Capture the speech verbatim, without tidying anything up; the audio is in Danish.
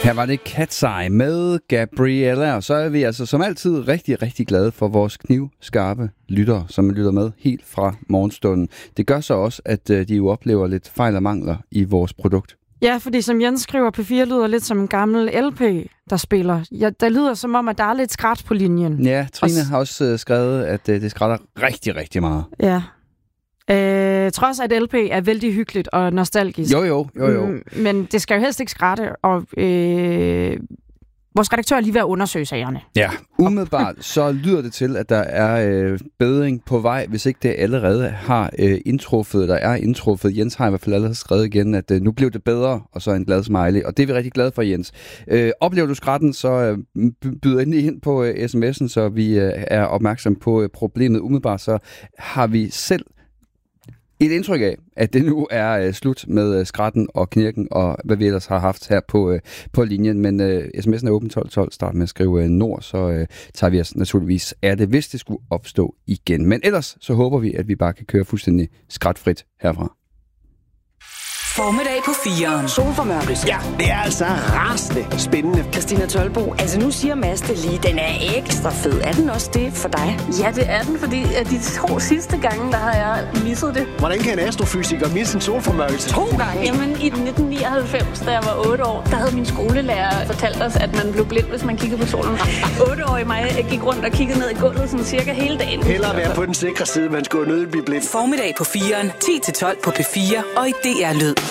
Her var det Cat's Eye med Gabriella, og så er vi altså som altid rigtig, rigtig glade for vores knivskarpe lyttere, som lytter med helt fra morgenstunden. Det gør så også, at de jo oplever lidt fejl og mangler i vores produkt. Ja, fordi som Jens skriver, P fire lyder lidt som en gammel L P, der spiller. Ja, der lyder som om, at der er lidt skrat på linjen. Ja, Trine og... har også uh, skrevet, at uh, det skrætter rigtig, rigtig meget. Ja. Øh, trods at L P er vældig hyggeligt og nostalgisk. Jo, jo, jo, jo. Mm, men det skal jo helst ikke skrætte, og øh, vores redaktør er lige ved at undersøge sagerne. Ja, umiddelbart så lyder det til, at der er øh, bedring på vej, hvis ikke det allerede har øh, indtruffet, der er indtruffet. Jens har i hvert fald allerede skrevet igen, at øh, nu blev det bedre, og så en glad smiley, og det er vi rigtig glade for, Jens. Øh, oplever du skrætten, så øh, byder endelig ind på øh, sms'en, så vi øh, er opmærksom på øh, problemet. Umiddelbart så har vi selv et indtryk af, at det nu er øh, slut med øh, skratten og knirken og hvad vi ellers har haft her på, øh, på linjen. Men øh, sms'en er åben tolv tolv. Start med at skrive øh, nord, så øh, tager vi os naturligvis af det, hvis det skulle opstå igen. Men ellers så håber vi, at vi bare kan køre fuldstændig skratfrit herfra. Formiddag på firen. Solformørkelse. Ja, det er altså rasende spændende. Christina Tølbo, altså nu siger Mads det lige, den er ekstra fed. Er den også det for dig? Ja, det er den, fordi at de to sidste gange, der har jeg misset det. Hvordan kan en astrofysiker misse en solformørkelse? To gange? Jamen, i nitten nioghalvfems, da jeg var otte år, der havde min skolelærer fortalt os, at man blev blind, hvis man kiggede på solen. Otteårig mig gik rundt og kiggede ned i gulvet sådan cirka hele dagen. Hellere være på den sikre side, man skulle nødt blive blind. Formiddag på firen, ti til tolv på P fire og i D R Lyd.